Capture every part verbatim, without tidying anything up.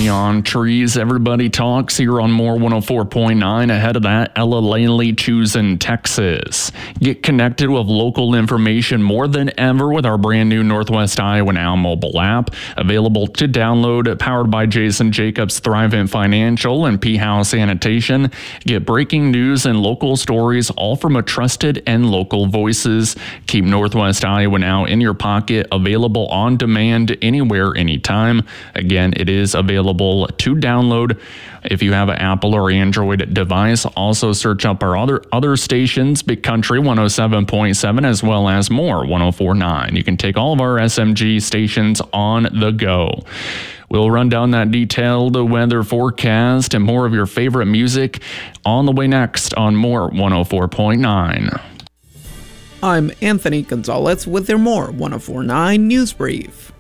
Beyond Trees, everybody talks here on More one oh four point nine. Ahead of that, Ella Langley choosing Texas. Get connected with local information more than ever with our brand new Northwest Iowa Now mobile app, available to download, powered by Jason Jacobs, Thrivent Financial, and P-House Sanitation. Get breaking news and local stories, all from a trusted and local voices. Keep Northwest Iowa Now in your pocket, available on demand anywhere, anytime. Again, it is available to download if you have an Apple or Android device. Also search up our other other stations, Big Country one oh seven point seven, as well as More one oh four point nine. You can take all of our S M G stations on the go. We'll run down that detailed weather forecast and more of your favorite music on the way next on More one oh four point nine. I'm Anthony Gonzalez with your More one oh four point nine News Brief.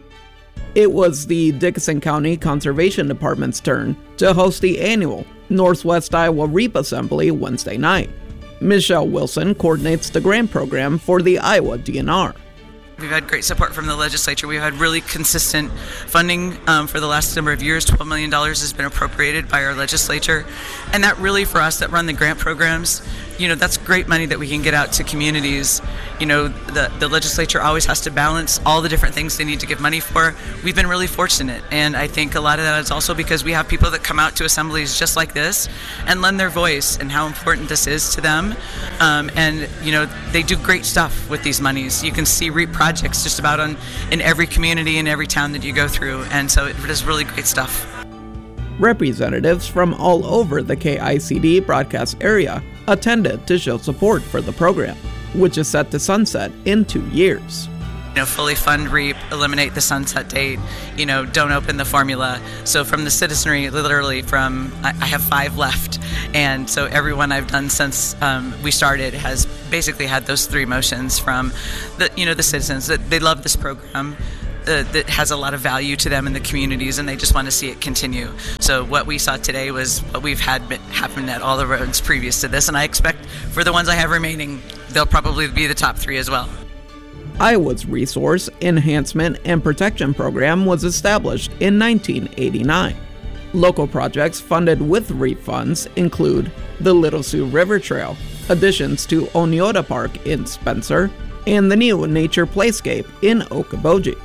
It was the Dickinson County Conservation Department's turn to host the annual Northwest Iowa Reap Assembly Wednesday night. Michelle Wilson coordinates the grant program for the Iowa D N R. We've had great support from the legislature. We've had really consistent funding um, for the last number of years. twelve million dollars has been appropriated by our legislature. And that really, for us that run the grant programs, you know, that's great money that we can get out to communities. You know, the, the legislature always has to balance all the different things they need to give money for. We've been really fortunate. And I think a lot of that is also because we have people that come out to assemblies just like this and lend their voice and how important this is to them. Um, and, you know, they do great stuff with these monies. You can see REAP projects just about on in every community in every town that you go through. And so it is really great stuff. Representatives from all over the K I C D broadcast area attended to show support for the program, which is set to sunset in two years. You know, fully fund REAP, eliminate the sunset date, you know, don't open the formula. So from the citizenry, literally from, I have five left. And so everyone I've done since um, we started has basically had those three motions from the, you know, the citizens that they love this program. Uh, that has a lot of value to them in the communities, and they just want to see it continue. So what we saw today was what we've had happen at all the roads previous to this, and I expect for the ones I have remaining, they'll probably be the top three as well. Iowa's Resource Enhancement and Protection Program was established in nineteen eighty-nine. Local projects funded with REAP funds include the Little Sioux River Trail, additions to Oneota Park in Spencer, and the new Nature Playscape in Okoboji.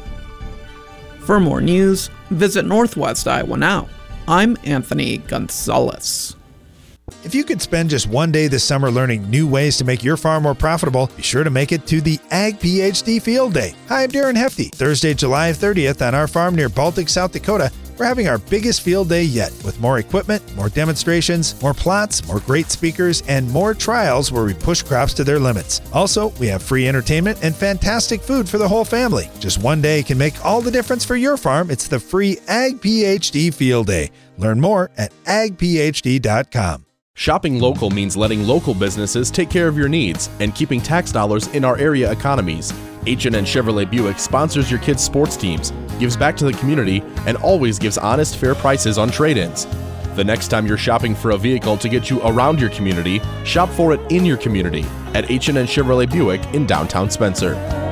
For more news, visit Northwest Iowa Now. I'm Anthony Gonzalez. If you could spend just one day this summer learning new ways to make your farm more profitable, be sure to make it to the Ag PhD Field Day. Hi, I'm Darren Hefty. Thursday, July thirtieth on our farm near Baltic, South Dakota, we're having our biggest field day yet, with more equipment, more demonstrations, more plots, more great speakers, and more trials where we push crops to their limits. Also, we have free entertainment and fantastic food for the whole family. Just one day can make all the difference for your farm. It's the free Ag PhD Field Day. Learn more at ag p h d dot com. Shopping local means letting local businesses take care of your needs and keeping tax dollars in our area economies. H and N Chevrolet Buick sponsors your kids' sports teams, gives back to the community, and always gives honest, fair prices on trade-ins. The next time you're shopping for a vehicle to get you around your community, shop for it in your community at H and N Chevrolet Buick in downtown Spencer.